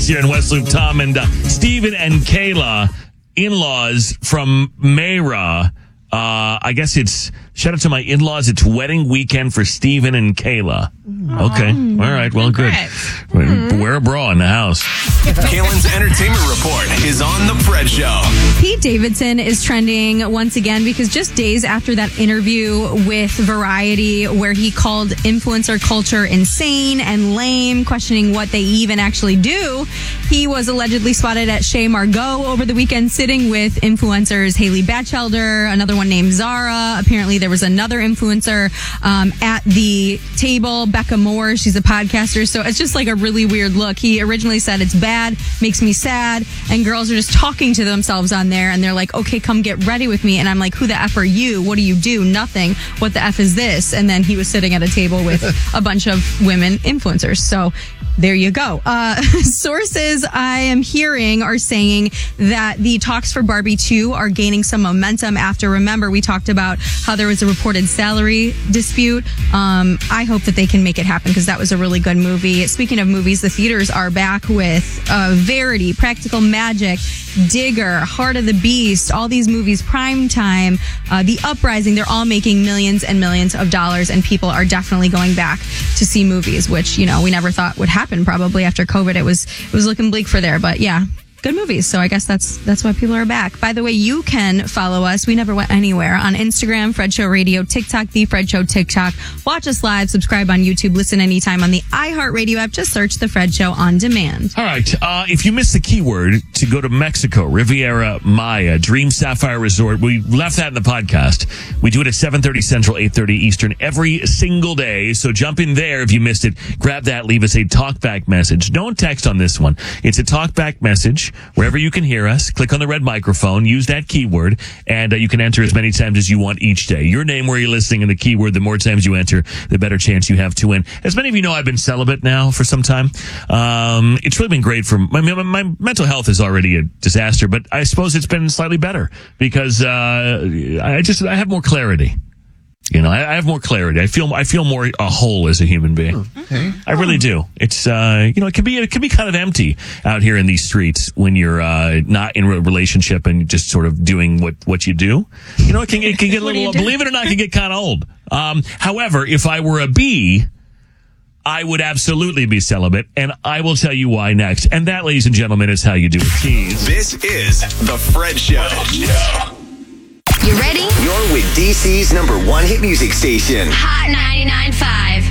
Here in West Loop, Tom and Stephen and Kayla, in-laws from Mayra. I guess it's, shout out to my in-laws, it's wedding weekend for Stephen and Kayla. Okay. All right. Well, good. Wear a bra in the house. Kaylin's Entertainment Report is on The Fred Show. Pete Davidson is trending once again because just days after that interview with Variety where he called influencer culture insane and lame, questioning what they even actually do, he was allegedly spotted at Chez Margot over the weekend sitting with influencers Haley Batchelder, another one named Zara. Apparently there was another influencer at the table, Becca Moore. She's a podcaster. So it's just like a really weird look. He originally said it's bad, makes me sad, and girls are just talking to themselves on there and they're like, okay, come get ready with me. And I'm like, who the F are you? What do you do? Nothing. What the F is this? And then he was sitting at a table with a bunch of women influencers. So there you go. Sources I am hearing are saying that the talks for Barbie 2 are gaining some momentum after, remember, we talked about how there was a reported salary dispute. I hope that they can make it happen because that was a really good movie. Speaking of movies, the theaters are back with Verity, Practical Magic, Digger, Heart of the Beast, all these movies, Prime Time, The Uprising, they're all making millions and millions of dollars, and people are definitely going back to see movies, which, you know, we never thought would happen probably after COVID. It was looking bleak for there, but yeah. Good movies. So I guess that's why people are back. By the way, you can follow us. We never went anywhere on Instagram, Fred Show Radio, TikTok, The Fred Show TikTok. Watch us live, subscribe on YouTube, listen anytime on the iHeartRadio app. Just search The Fred Show on demand. All right. If you missed the keyword to go to Mexico, Riviera Maya, Dream Sapphire Resort, we left that in the podcast. We do it at 7:30 Central, 8:30 Eastern every single day. So jump in there if you missed it. Grab that. Leave us a talkback message. Don't text on this one. It's a talkback message. Wherever you can hear us, click on the red microphone, use that keyword, and you can enter as many times as you want each day. Your name, where you're listening, and the keyword, the more times you enter, the better chance you have to win. As many of you know, I've been celibate now for some time. It's really been great for my mental health is already a disaster, but I suppose it's been slightly better because I have more clarity. You know, I have more clarity. I feel more a whole as a human being. Okay. I really do. It's it can be kind of empty out here in these streets when you're not in a relationship and just sort of doing what you do. You know, it can get a little, believe it or not, it can get kind of old. However, if I were a bee, I would absolutely be celibate, and I will tell you why next. And that, ladies and gentlemen, is how you do it. Jeez. This is The Fred Show. You ready? You're with DC's #1 hit music station. Hot 99.5.